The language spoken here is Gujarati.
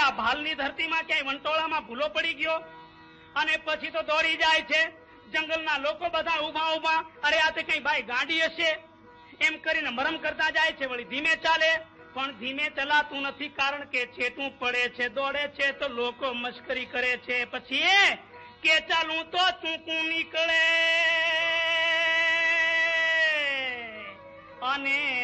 આ ભાલની ધરતીમાં ક્યાંય વંટોળામાં ભૂલો પડી ગયો અને પછી તો દોડી જાય છે. જંગલના લોકો બધા ઉભા ઉભા, અરે આ તો કઈ ભાઈ ગાંડી હશે એમ કરીને મરમ કરતા જાય છે. વળી ધીમે ચાલે, પણ ધીમે ચલાતું નથી, કારણ કે છેટું પડે છે. દોડે છે તો લોકો મશ્કરી કરે છે. પછી કે ચાલું તો ચૂકું નીકળે અને